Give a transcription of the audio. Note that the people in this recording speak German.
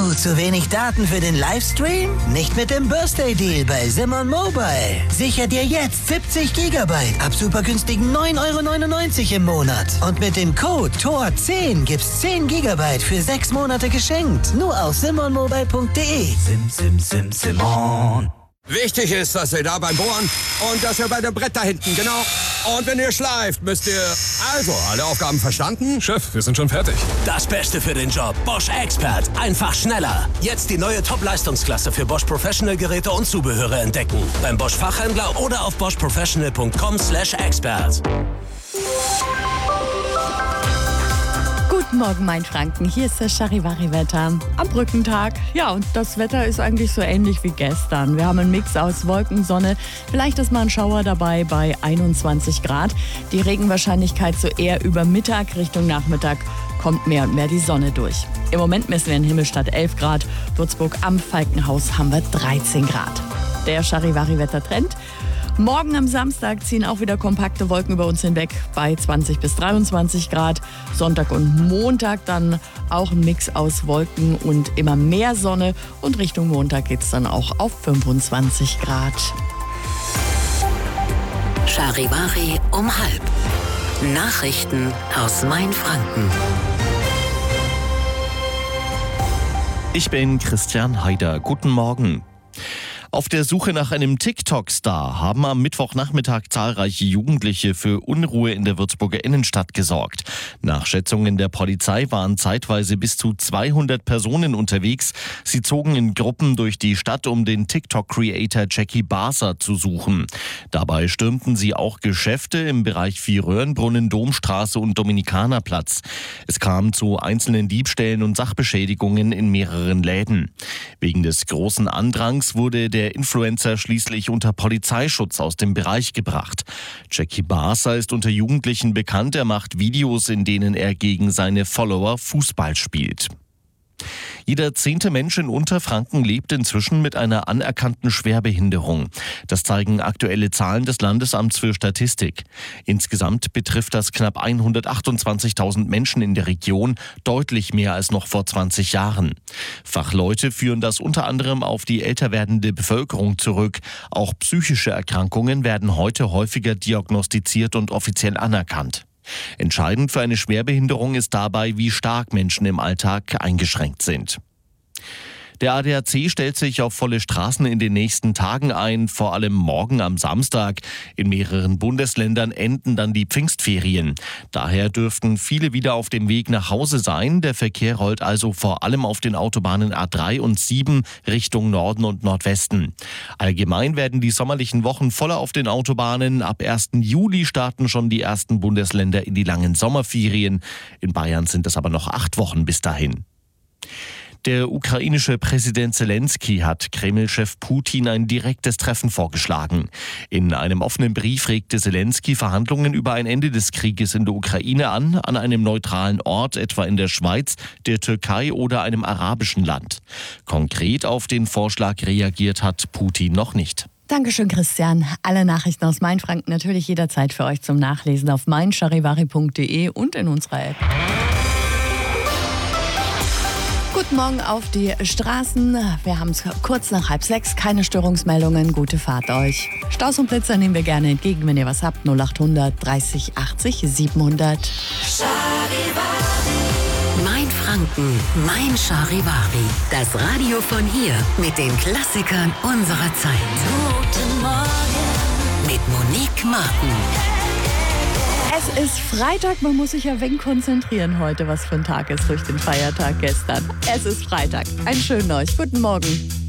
Zu wenig Daten für den Livestream? Nicht mit dem Birthday Deal bei Simon Mobile. Sicher dir jetzt 70 Gigabyte ab super günstigen 9,99 € im Monat. Und mit dem Code TOR10 gibt's 10 Gigabyte für 6 Monate geschenkt. Nur auf simonmobile.de. Simon. Wichtig ist, dass ihr da beim Bohren und dass ihr bei dem Brett da hinten, genau. Und wenn ihr schleift, müsst ihr... Also, alle Aufgaben verstanden? Chef, wir sind schon fertig. Das Beste für den Job. Bosch Expert. Einfach schneller. Jetzt die neue Top-Leistungsklasse für Bosch Professional Geräte und Zubehöre entdecken. Beim Bosch Fachhändler oder auf boschprofessional.com/expert. Guten Morgen, mein Franken. Hier ist das Charivari-Wetter am Brückentag. Ja, und das Wetter ist eigentlich so ähnlich wie gestern. Wir haben einen Mix aus Wolken, Sonne. Vielleicht ist mal ein Schauer dabei bei 21 Grad. Die Regenwahrscheinlichkeit so eher über Mittag. Richtung Nachmittag kommt mehr und mehr die Sonne durch. Im Moment messen wir in Himmelstadt 11 Grad. Würzburg am Falkenhaus haben wir 13 Grad. Der Charivari-Wettertrend. Morgen am Samstag ziehen auch wieder kompakte Wolken über uns hinweg bei 20 bis 23 Grad. Sonntag und Montag dann auch ein Mix aus Wolken und immer mehr Sonne. Und Richtung Montag geht es dann auch auf 25 Grad. Charivari um 12:30. Nachrichten aus Mainfranken. Ich bin Christian Haider. Guten Morgen. Auf der Suche nach einem TikTok-Star haben am Mittwochnachmittag zahlreiche Jugendliche für Unruhe in der Würzburger Innenstadt gesorgt. Nach Schätzungen der Polizei waren zeitweise bis zu 200 Personen unterwegs. Sie zogen in Gruppen durch die Stadt, um den TikTok-Creator Jackie Barser zu suchen. Dabei stürmten sie auch Geschäfte im Bereich Vierröhrenbrunnen, Domstraße und Dominikanerplatz. Es kam zu einzelnen Diebstählen und Sachbeschädigungen in mehreren Läden. Wegen des großen Andrangs wurde der Influencer schließlich unter Polizeischutz aus dem Bereich gebracht. Jackie Barser ist unter Jugendlichen bekannt. Er macht Videos, in denen er gegen seine Follower Fußball spielt. Jeder 10. Mensch in Unterfranken lebt inzwischen mit einer anerkannten Schwerbehinderung. Das zeigen aktuelle Zahlen des Landesamts für Statistik. Insgesamt betrifft das knapp 128.000 Menschen in der Region, deutlich mehr als noch vor 20 Jahren. Fachleute führen das unter anderem auf die älter werdende Bevölkerung zurück. Auch psychische Erkrankungen werden heute häufiger diagnostiziert und offiziell anerkannt. Entscheidend für eine Schwerbehinderung ist dabei, wie stark Menschen im Alltag eingeschränkt sind. Der ADAC stellt sich auf volle Straßen in den nächsten Tagen ein, vor allem morgen am Samstag. In mehreren Bundesländern enden dann die Pfingstferien. Daher dürften viele wieder auf dem Weg nach Hause sein. Der Verkehr rollt also vor allem auf den Autobahnen A3 und 7 Richtung Norden und Nordwesten. Allgemein werden die sommerlichen Wochen voller auf den Autobahnen. Ab 1. Juli starten schon die ersten Bundesländer in die langen Sommerferien. In Bayern sind es aber noch 8 Wochen bis dahin. Der ukrainische Präsident Zelensky hat Kreml-Chef Putin ein direktes Treffen vorgeschlagen. In einem offenen Brief regte Zelensky Verhandlungen über ein Ende des Krieges in der Ukraine an einem neutralen Ort, etwa in der Schweiz, der Türkei oder einem arabischen Land. Konkret auf den Vorschlag reagiert hat Putin noch nicht. Dankeschön, Christian. Alle Nachrichten aus Mainfranken natürlich jederzeit für euch zum Nachlesen auf meincharivari.de und in unserer App. Guten Morgen auf die Straßen. Wir haben es kurz nach 5:30. Keine Störungsmeldungen. Gute Fahrt euch. Staus und Blitzer nehmen wir gerne entgegen, wenn ihr was habt. 0800 30 80 700. Mainfranken, mein Charivari. Das Radio von hier mit den Klassikern unserer Zeit. Guten Morgen mit Monique Martin. Es ist Freitag, man muss sich ein wenig konzentrieren heute, was für ein Tag ist durch den Feiertag gestern. Es ist Freitag. Einen schönen euch. Guten Morgen.